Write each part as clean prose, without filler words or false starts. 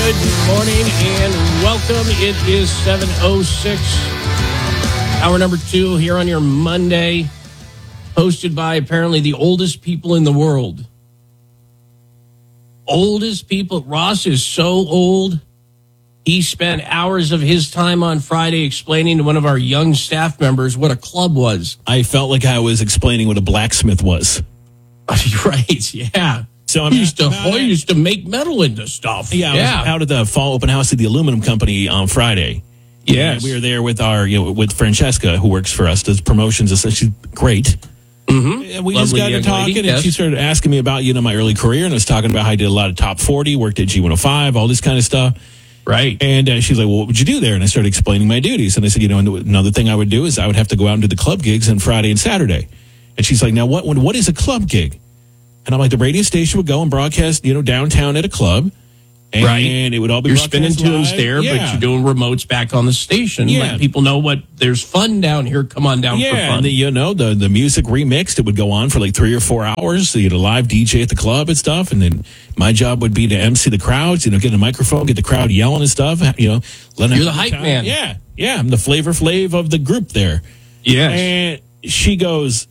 Good morning and welcome. It is 7:06. Hour number 2 here on your Monday, hosted by apparently the oldest people in the world. Oldest people. Ross is so old. He spent hours of his time on Friday explaining to one of our young staff members what a club was. I felt like I was explaining what a blacksmith was. Right, yeah. So He used to make metal into stuff. I was out at the fall open house at the aluminum company on Friday. Yes. We were there with with Francesca, who works for us, does promotions. She's great. Mm-hmm. And we just got to talking, lady, and she started asking me about, my early career, and I was talking about how I did a lot of top 40, worked at G105, all this kind of stuff. Right. And she's like, well, what would you do there? And I started explaining my duties. And I said, another thing I would do is I would have to go out and do the club gigs on Friday and Saturday. And she's like, now, what is a club gig? And I'm like, the radio station would go and broadcast, downtown at a club. And right. It would all be You're spinning tunes there, yeah. but you're doing remotes back on the station. Yeah. Letting people know there's fun down here. Come on down for fun. And the music remixed, it would go on for like 3 or 4 hours. So you had a live DJ at the club and stuff. And then my job would be to MC the crowds, get a microphone, get the crowd yelling and stuff. You're the hype man. Yeah. Yeah. I'm the Flavor Flav of the group there. Yes. And she goes,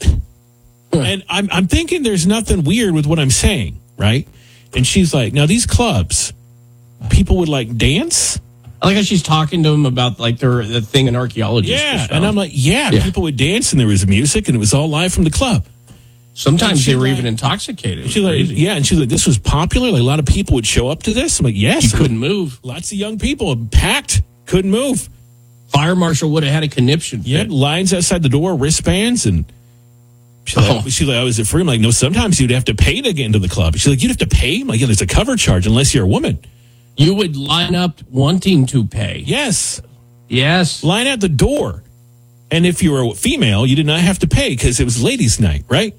and I'm thinking there's nothing weird with what I'm saying, right? And she's like, now these clubs, people would like dance. I like how she's talking to them about like the thing an archaeologist. Yeah, and I'm like, yeah, people would dance and there was music and it was all live from the club. Sometimes they were even intoxicated. She's like, yeah, and she's like, this was popular. Like a lot of people would show up to this. I'm like, yes, you couldn't move. Lots of young people packed, couldn't move. Fire marshal would have had a conniption. Yeah, lines outside the door, wristbands, and. She's like, oh, is it free? I'm like, no, sometimes you'd have to pay to get into the club. She's like, you'd have to pay? I'm like, yeah, there's a cover charge unless you're a woman. You would line up wanting to pay. Yes. Yes. Line at the door. And if you were a female, you did not have to pay because it was ladies' night, right?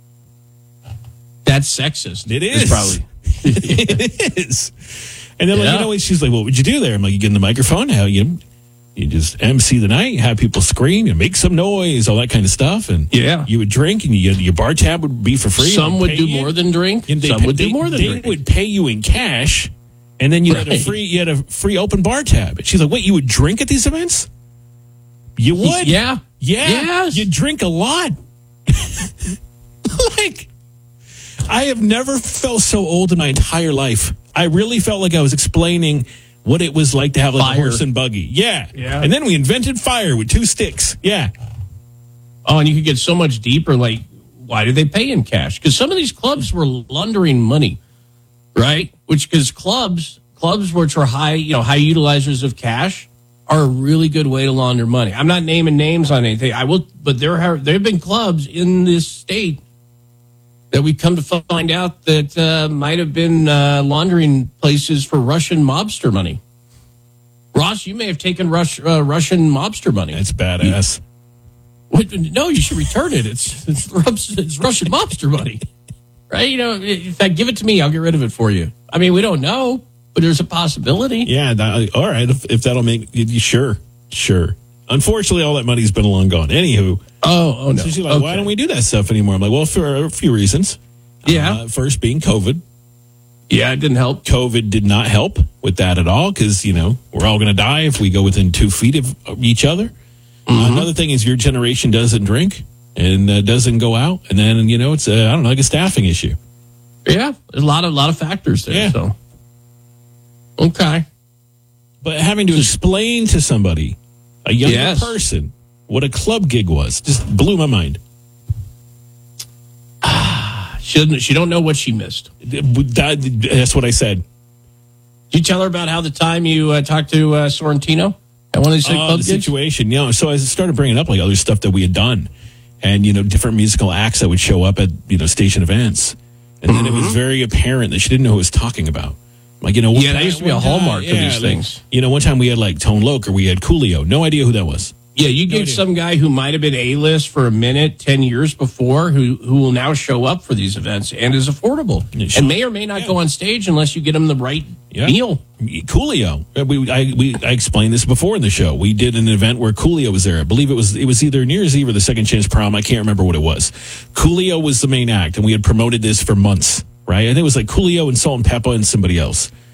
That's sexist. It is. It's probably. It is. And then, she's like, what would you do there? I'm like, you get in the microphone, you just MC the night, have people scream, and make some noise, all that kind of stuff. And you would drink, and your bar tab would be for free. Some would do more than drink. Some would do more than drink. They would pay you in cash, and then you had a free open bar tab. And she's like, wait, you would drink at these events? You would? Yeah. Yes. You drink a lot. Like, I have never felt so old in my entire life. I really felt like I was explaining what it was like to have like a horse and buggy. Yeah. And then we invented fire with 2 sticks. Yeah. Oh, and you could get so much deeper. Like, why do they pay in cash? Because some of these clubs were laundering money, right? Because clubs which are high utilizers of cash are a really good way to launder money. I'm not naming names on anything. I will, but there have been clubs in this state that we come to find out that might have been laundering places for Russian mobster money. Ross, you may have taken Russian mobster money. That's badass. No, you should return it. It's Russian mobster money, right? In fact, give it to me. I'll get rid of it for you. I mean, we don't know, but there's a possibility. Yeah, all right. If that'll make you sure. Unfortunately, all that money's been long gone. Anywho. Oh no. So she's like, why don't we do that stuff anymore? I'm like, well, for a few reasons. Yeah. First being COVID. Yeah, it didn't help. COVID did not help with that at all because, we're all going to die if we go within 2 feet of each other. Mm-hmm. Another thing is your generation doesn't drink and doesn't go out. And then, it's, like a staffing issue. Yeah, there's a lot of factors there. Yeah. So. Okay. But having to explain to somebody, a younger person, what a club gig was just blew my mind. She don't know what she missed. That's what I said. Did you tell her about how the time you talked to Sorrentino at one of these club gigs? Situation? So I started bringing up like other stuff that we had done, and different musical acts that would show up at station events, and then it was very apparent that she didn't know who I was talking about. Like that used to be a hallmark of these things. One time we had like Tone Loc or we had Coolio. No idea who that was. Yeah, you gave some guy who might have been A-list for a minute 10 years before who will now show up for these events and is affordable and may or may not go on stage unless you get him the right meal. Coolio. I explained this before in the show. We did an event where Coolio was there. I believe it was either New Year's Eve or the Second Chance Prom. I can't remember what it was. Coolio was the main act, and we had promoted this for months, right? I think it was like Coolio and Salt and Peppa and somebody else.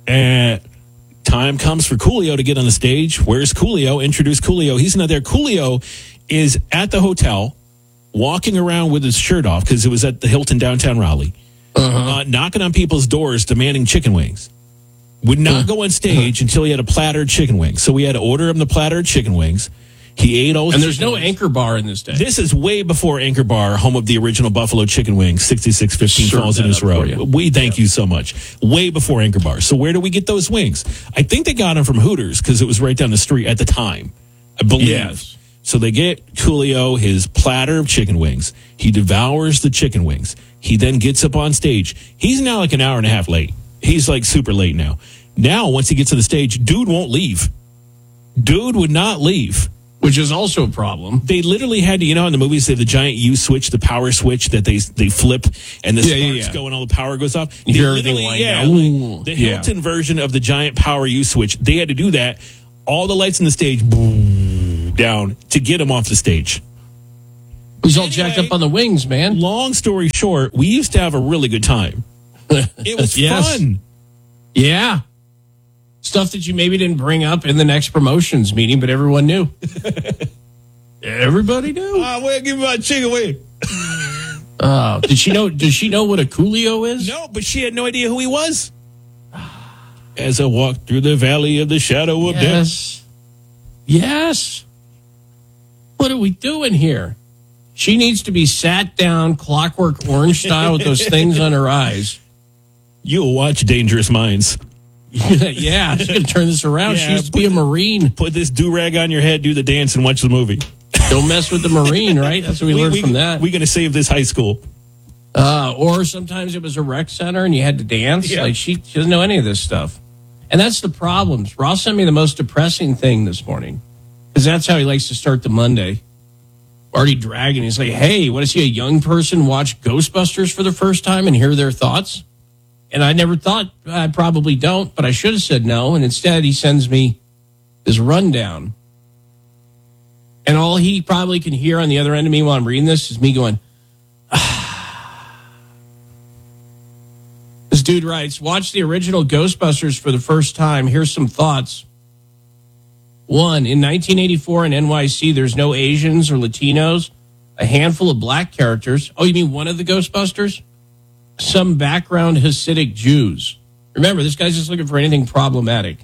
And time comes for Coolio to get on the stage. Where's Coolio? Introduce Coolio. He's not there. Coolio is at the hotel, walking around with his shirt off because it was at the Hilton downtown Raleigh, knocking on people's doors demanding chicken wings. Would not go on stage until he had a platter of chicken wings. So we had to order him the platter of chicken wings. He ate all. And there's no Anchor Bar in this day. This is way before Anchor Bar, home of the original Buffalo chicken wings, 6615 Falls in this road. We thank you so much. Way before Anchor Bar. So where do we get those wings? I think they got them from Hooters because it was right down the street at the time, I believe. Yes. So they get Coolio his platter of chicken wings. He devours the chicken wings. He then gets up on stage. He's now like an hour and a half late. He's like super late now. Now, once he gets on the stage, dude won't leave. Dude would not leave. Which is also a problem. They literally had to, in the movies, they have the giant U switch, the power switch that they flip, and the sparks go and all the power goes off. You hear everything the Hilton version of the giant power U switch. They had to do that. All the lights on the stage, boom, down to get him off the stage. He's all jacked up on the wings, man. Long story short, we used to have a really good time. It was fun. Yeah. Stuff that you maybe didn't bring up in the next promotions meeting, but everyone knew. Everybody knew. Give me my chicken wing. Does she know what a Coolio is? No, but she had no idea who he was. As I walked through the valley of the shadow of death. Yes. What are we doing here? She needs to be sat down, Clockwork Orange style, with those things on her eyes. You'll watch Dangerous Minds. Yeah, she's going to turn this around. She used to be a Marine. Put this do-rag on your head, do the dance, and watch the movie. Don't mess with the Marine, right? That's what we learned from that. We're going to save this high school. Or sometimes it was a rec center and you had to dance. Yeah. Like she doesn't know any of this stuff. And that's the problem. Ross sent me the most depressing thing this morning because that's how he likes to start the Monday. Already dragging. He's like, hey, want to see a young person watch Ghostbusters for the first time and hear their thoughts? And I never thought, I probably don't, but I should have said no. And instead, he sends me this rundown. And all he probably can hear on the other end of me while I'm reading this is me going, This dude writes, watch the original Ghostbusters for the first time. Here's some thoughts. 1, in 1984 in NYC, there's no Asians or Latinos, a handful of black characters. Oh, you mean one of the Ghostbusters? Some background Hasidic Jews. Remember, this guy's just looking for anything problematic.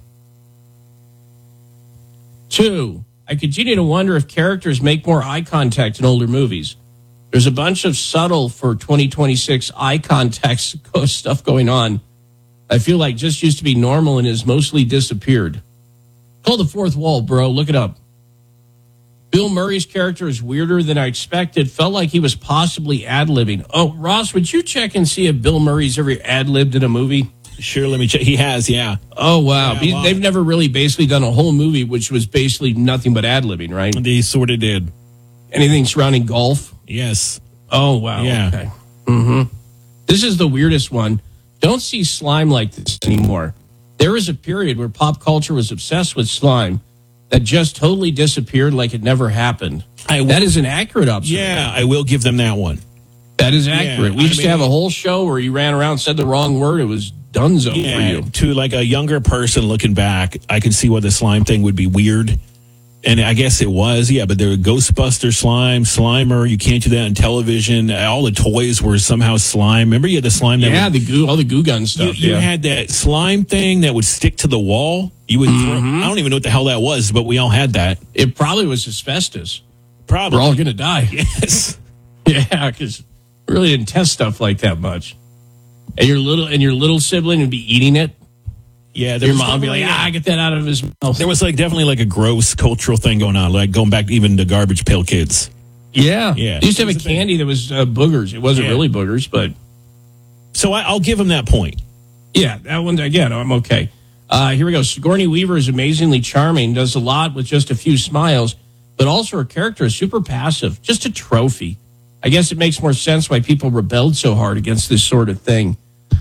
2, I continue to wonder if characters make more eye contact in older movies. There's a bunch of subtle for 2026 eye contact stuff going on. I feel like just used to be normal and has mostly disappeared. Call the fourth wall, bro. Look it up. Bill Murray's character is weirder than I expected. Felt like he was possibly ad-libbing. Oh, Ross, would you check and see if Bill Murray's ever ad-libbed in a movie? Sure, let me check. He has, yeah. Oh, wow. Yeah, wow. They've never really basically done a whole movie which was basically nothing but ad-libbing, right? They sort of did. Anything surrounding golf? Yes. Oh, wow. Yeah. Okay. Mm-hmm. This is the weirdest one. Don't see slime like this anymore. There was a period where pop culture was obsessed with slime that just totally disappeared like it never happened. That is an accurate observation. Yeah, I will give them that one. That is accurate. We used to have a whole show where you ran around, said the wrong word. It was donezo for you. To like a younger person looking back, I can see why the slime thing would be weird. And I guess it was, but there were Ghostbuster slime, Slimer. You can't do that on television. All the toys were somehow slime. Remember you had the slime that the goo, all the goo gun stuff. You had that slime thing that would stick to the wall. You would throw, I don't even know what the hell that was, but we all had that. It probably was asbestos. Probably. We're all going to die. Yes. Yeah, because we really didn't test stuff like that much. And your little sibling would be eating it. Yeah, your mom would be like, get that out of his mouth. There was definitely a gross cultural thing going on, like going back even to Garbage Pail Kids. Yeah. They used to have a candy that was boogers. It wasn't really boogers, but. So I'll give him that point. Yeah, that one, again, I'm okay. Here we go. Sigourney Weaver is amazingly charming, does a lot with just a few smiles, but also her character is super passive, just a trophy. I guess it makes more sense why people rebelled so hard against this sort of thing.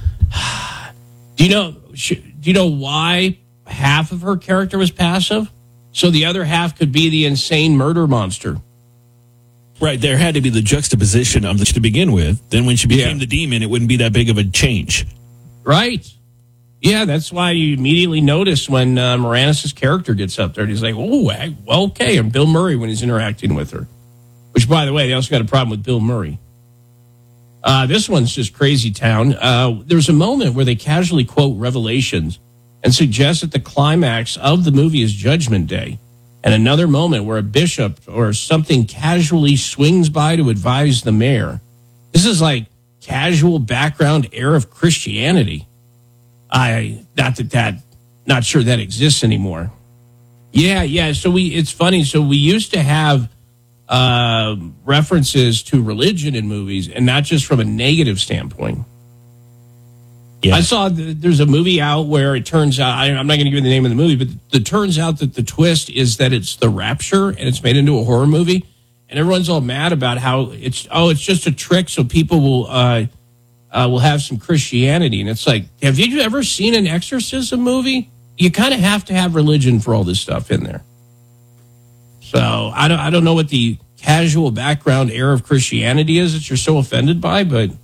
Do you know why half of her character was passive? So the other half could be the insane murder monster. Right. There had to be the juxtaposition of this to begin with. Then when she became the demon, it wouldn't be that big of a change. Right. Yeah, that's why you immediately notice when Moranis' character gets up there. And he's like, oh, well, okay. And Bill Murray when he's interacting with her. Which, by the way, they also got a problem with Bill Murray. This one's just crazy town. There's a moment where they casually quote Revelations and suggest that the climax of the movie is Judgment Day. And another moment where a bishop or something casually swings by to advise the mayor. This is like casual background air of Christianity. Not sure that exists anymore. Yeah. So it's funny. So we used to have references to religion in movies, and not just from a negative standpoint. Yeah. I saw there's a movie out where it turns out, I'm not going to give you the name of the movie, but it turns out that the twist is that it's the rapture and it's made into a horror movie, and everyone's all mad about how it's just a trick so people will have some Christianity. And it's like, have you ever seen an exorcism movie? You kind of have to have religion for all this stuff in there. So I don't know what the casual background air of Christianity is that you're so offended by, but